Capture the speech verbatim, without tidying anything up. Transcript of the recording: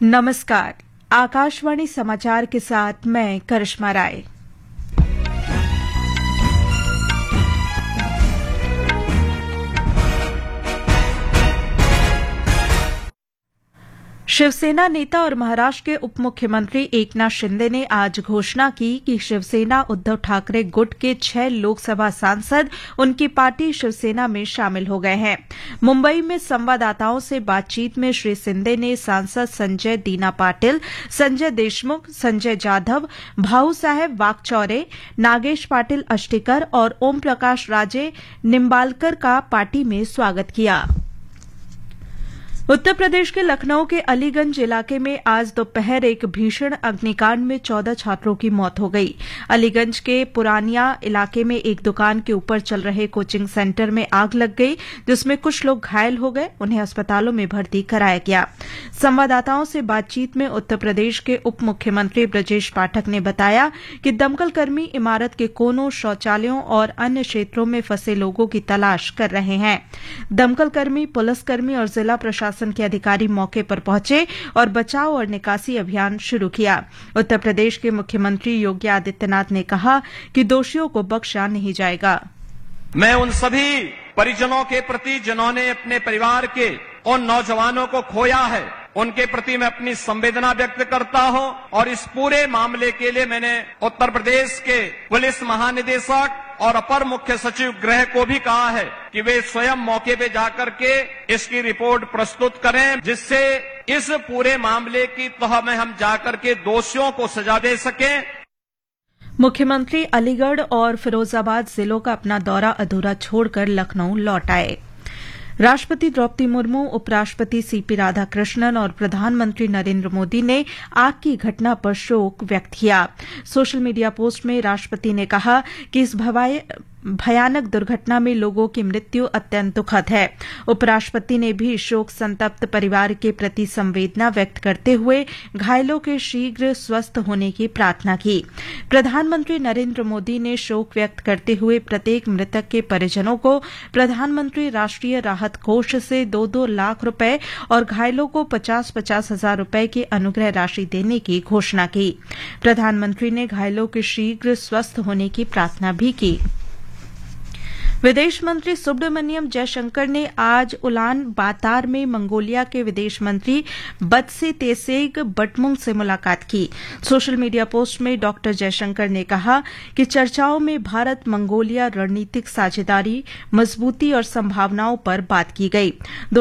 नमस्कार। आकाशवाणी समाचार के साथ मैं करिश्मा राय। शिवसेना नेता और महाराष्ट्र के उप मुख्यमंत्री एकनाथ शिंदे ने आज घोषणा की कि शिवसेना उद्धव ठाकरे गुट के छह लोकसभा सांसद उनकी पार्टी शिवसेना में शामिल हो गए हैं। मुंबई में संवाददाताओं से बातचीत में श्री शिंदे ने सांसद संजय दीना पाटिल, संजय देशमुख, संजय जाधव, भाऊ साहेब वाकचौरे, नागेश पाटिल अष्टिकर और ओम प्रकाश राजे निम्बालकर का पार्टी में स्वागत किया। उत्तर प्रदेश के लखनऊ के अलीगंज इलाके में आज दोपहर एक भीषण अग्निकांड में चौदह छात्रों की मौत हो गई। अलीगंज के पुरानिया इलाके में एक दुकान के ऊपर चल रहे कोचिंग सेंटर में आग लग गई, जिसमें कुछ लोग घायल हो गए। उन्हें अस्पतालों में भर्ती कराया गया। संवाददाताओं से बातचीत में उत्तर प्रदेश के उप मुख्यमंत्री ब्रजेश पाठक ने बताया कि दमकल कर्मी इमारत के कोनों, शौचालयों और अन्य क्षेत्रों में फंसे लोगों की तलाश कर रहे हैं। दमकल कर्मी, पुलिसकर्मी और जिला प्रशासन के अधिकारी मौके पर पहुंचे और बचाव और निकासी अभियान शुरू किया। उत्तर प्रदेश के मुख्यमंत्री योगी आदित्यनाथ ने कहा कि दोषियों को बख्शा नहीं जाएगा। मैं उन सभी परिजनों के प्रति जिन्होंने अपने परिवार के उन नौजवानों को खोया है, उनके प्रति मैं अपनी संवेदना व्यक्त करता हूं और इस पूरे मामले के लिए मैंने उत्तर प्रदेश के पुलिस महानिदेशक और अपर मुख्य सचिव गृह को भी कहा है कि वे स्वयं मौके पे जाकर के इसकी रिपोर्ट प्रस्तुत करें, जिससे इस पूरे मामले की तह में हम जाकर के दोषियों को सजा दे सकें। मुख्यमंत्री अलीगढ़ और फिरोजाबाद जिलों का अपना दौरा अधूरा छोड़कर लखनऊ लौट आए। राष्ट्रपति द्रौपदी मुर्मू, उपराष्ट्रपति सीपी राधाकृष्णन और प्रधानमंत्री नरेंद्र मोदी ने आग की घटना पर शोक व्यक्त किया। सोशल मीडिया पोस्ट में राष्ट्रपति ने कहा कि इस भयानक दुर्घटना में लोगों की मृत्यु अत्यंत दुखद है। उपराष्ट्रपति ने भी शोक संतप्त परिवार के प्रति संवेदना व्यक्त करते हुए घायलों के शीघ्र स्वस्थ होने की प्रार्थना की। प्रधानमंत्री नरेंद्र मोदी ने शोक व्यक्त करते हुए प्रत्येक मृतक के परिजनों को प्रधानमंत्री राष्ट्रीय राहत कोष से दो दो लाख रुपए और घायलों को पचास पचास हजार रुपए की अनुग्रह राशि देने की घोषणा की। प्रधानमंत्री ने घायलों के शीघ्र स्वस्थ होने की प्रार्थना भी की। विदेश मंत्री सुब्रमण्यम जयशंकर ने आज उलान बातार में मंगोलिया के विदेश मंत्री बत्से तेसेग बटमुंग से मुलाकात की। सोशल मीडिया पोस्ट में डॉक्टर जयशंकर ने कहा कि चर्चाओं में भारत मंगोलिया रणनीतिक साझेदारी, मजबूती और संभावनाओं पर बात की गई।